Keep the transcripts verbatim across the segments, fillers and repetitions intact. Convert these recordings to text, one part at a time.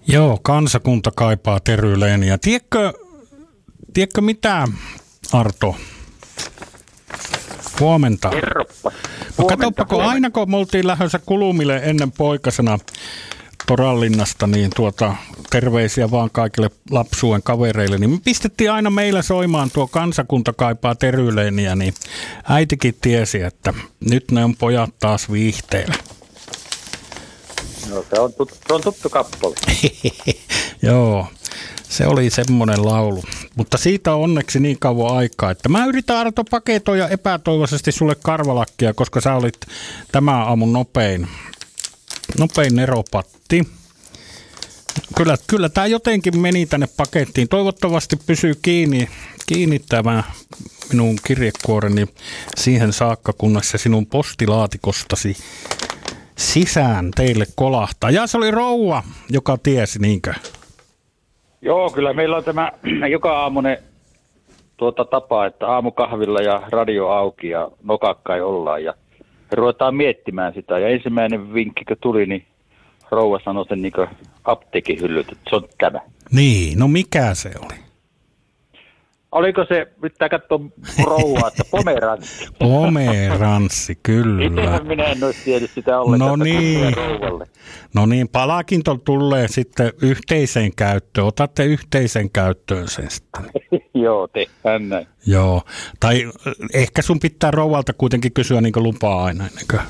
Joo, kansakunta kaipaa Tery-Leeniä. Tiedätkö, tiedätkö mitä, Arto? Huomenta. Kerroppa. No katsoppa, kun aina kun me oltiin lähdössä Kulumille ennen poikasena Toranlinnasta, niin tuota, terveisiä vaan kaikille lapsuuden kavereille, niin me pistettiin aina meillä soimaan tuo kansakunta kaipaa Tery-Leeniä, niin äitikin tiesi, että nyt ne on pojat taas viihteillä. No se on tuttu, se on tuttu kappale. Joo, se oli semmoinen laulu. Mutta siitä on onneksi niin kauan aikaa, että mä yritän, Arto, paketoida epätoivoisesti sulle karvalakkia, koska sä olit tämän aamun nopein, nopein neropatti. Kyllä, kyllä tämä jotenkin meni tänne pakettiin. Toivottavasti pysyy kiinni, kiinni tämä minun kirjekuoreni siihen saakka, kunnes se sinun postilaatikostasi sisään teille kolahtaa. Ja se oli rouva, joka tiesi, niinkö? Joo, kyllä meillä on tämä joka aamunen tuota tapa, että aamukahvilla ja radio auki ja nokakkai ollaan ja ruvetaan miettimään sitä. Ja ensimmäinen vinkki, kun tuli, niin rouva sanoi sen niin kuin apteekin hyllyt, että se on tämä. Niin, no mikä se oli? Oliko se, pitää katsoa rouvaa, että pomeranssi. Pomeranssi, kyllä. Itsehän minä en olisi tiedä sitä ollenkaan. No niin. No niin, palakinto tulee sitten yhteiseen käyttöön. Otatte yhteisen käyttöön sen sitten. Joo, tehdään näin. Joo, tai ehkä sun pitää rouvalta kuitenkin kysyä niin kuin lupaa aina ennen kuin.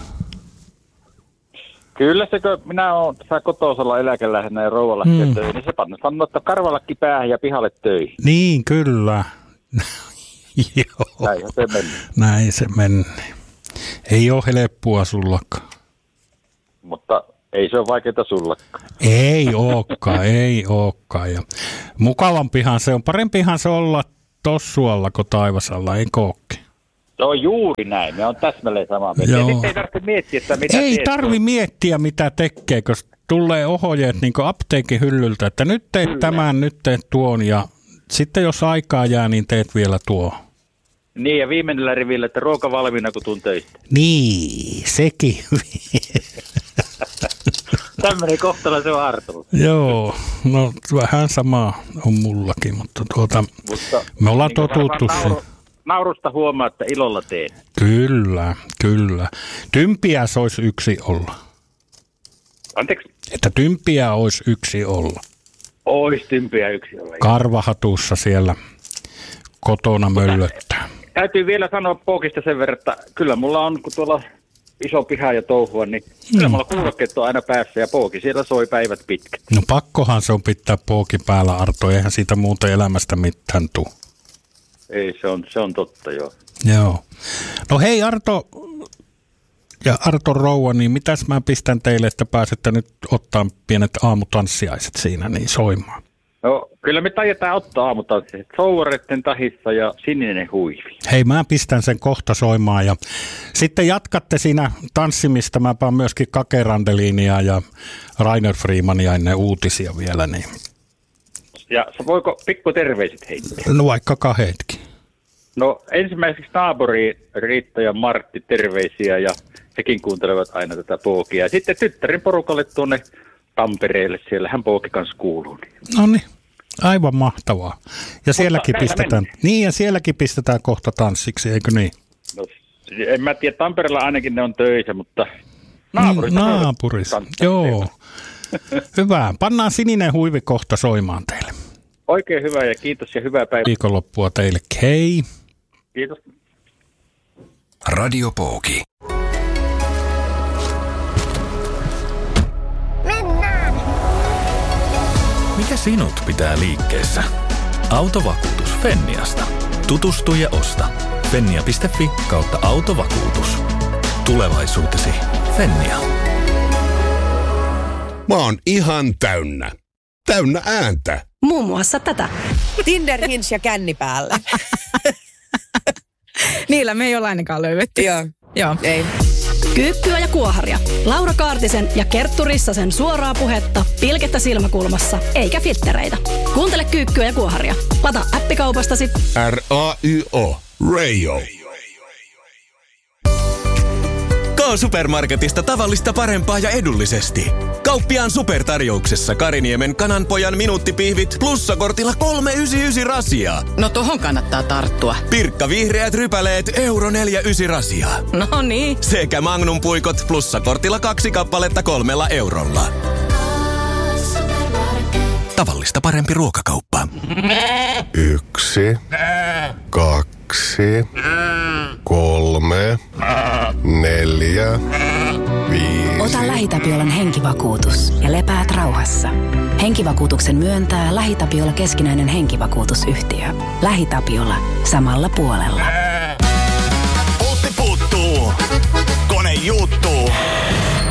Kyllä se, kun minä olen tässä kotoisella eläkeläisenä ja rouvallakki mm. töihin, niin se sanoo, että karvalakki päähän ja pihalle töihin. Niin, kyllä. Joo. Näin se meni. Näin se meni. Ei ole helppoa sullakaan. Mutta ei se ole vaikeaa sullakaan. Ei olekaan, ei olekaan. Ja mukavampihan se on, parempihan se olla tossualla kuin taivasalla, ei kookki. Se on juuri näin, me on täsmälleen samaa mieltä. Ja sitten ei tarvitse miettiä, että mitä Ei teet, tarvi on. miettiä, mitä tekee, koska tulee ohjeet niin kuin apteekin hyllyltä, että nyt teet Kyllä. tämän, nyt teet tuon ja sitten jos aikaa jää, niin teet vielä tuo. Niin ja viimeisellä rivillä, että ruoka valmiina, kun tuun töistä. Niin, sekin. Tämmöinen kohtalo se on Artulla. Joo, no vähän sama on mullakin, mutta tuota, mutta, me ollaan niin totuttu nauru, naurusta huomaa, että ilolla teen. Kyllä, kyllä. Tympiä se olisi yksi olla. Anteeksi? Että tympiä olisi yksi olla. Ois tympiä yksi olla. Karvahatussa siellä kotona möllöttää. Täytyy vielä sanoa Pookista sen verran, että kyllä mulla on, kun tuolla iso piha ja touhua, niin mm. kyllä mulla kuulokkeet on aina päässä ja Pooki siellä soi päivät pitkät. No pakkohan se on pitää Pooki päällä, Arto, eihän siitä muuta elämästä mitään tule. Ei, se on, se on totta, joo. Joo. No hei Arto ja Arto rouva, niin mitäs mä pistän teille, että pääsette nyt ottaa pienet aamutanssiaiset siinä niin soimaan? No kyllä me taidetaan ottaa aamutanssiaiset. Souvaretten tahissa ja sininen huivi. Hei, mä pistän sen kohta soimaan ja sitten jatkatte siinä tanssimista. Mä paan myöskin Kake Randelinia ja Rainer Freemania ennen uutisia vielä. Niin. Ja voiko pikku terveiset heittää? No vaikka kahdetkin. No ensimmäiseksi naapuri Riitta ja Martti terveisiä ja hekin kuuntelevat aina tätä Pookia. Ja sitten tyttärin porukalle tuonne Tampereelle, siellähän Pooki kanssa kuuluu. No niin, aivan mahtavaa. Ja sielläkin pistetään, niin ja sielläkin pistetään kohta tanssiksi, eikö niin? No en mä tiedä, Tampereella ainakin ne on töissä, mutta naapurissa. Niin, naapurissa, joo. Hyvä, pannaan sininen huivi kohta soimaan teille. Oikein hyvä ja kiitos ja hyvää päivää. Viikonloppua teille, hei. Kiitos. Radio Pooki. Mennään! Mikä sinut pitää liikkeessä? Autovakuutus Fenniasta. Tutustu ja osta. Fennia piste fi kautta autovakuutus. Tulevaisuutesi Fennia. Mä oon ihan täynnä. Täynnä ääntä. Muun muassa tätä. Tinder, Hinge ja känni päälle. Niillä me ei ole ainakaan löydetty. Joo. Joo. Ei. Kyykkyä ja kuoharia. Laura Kaartisen ja Kerttu Rissasen suoraa puhetta, pilkettä silmäkulmassa, eikä filttereitä. Kuuntele Kyykkyä ja kuoharia. Lataa appikaupastasi R A Y O. Radio. K-Supermarketista tavallista parempaa ja edullisesti. Kauppiaan supertarjouksessa Kariniemen kananpojan minuuttipihvit plussakortilla kolme yhdeksänkymmentäyhdeksän rasiaa. No tohon kannattaa tarttua. Pirkka vihreät rypäleet euro neljäkymmentäyhdeksän rasiaa. No niin. Sekä Magnum puikot plussakortilla kaksi kappaletta kolmella eurolla. Tavallista parempi ruokakauppa. Yksi, kaksi, kolme, neljä, viisi. Ota LähiTapiolan henkivakuutus ja lepäät rauhassa. Henkivakuutuksen myöntää LähiTapiola keskinäinen henkivakuutusyhtiö. LähiTapiola. Samalla puolella. Poltti puuttuu. Kone juuttuu.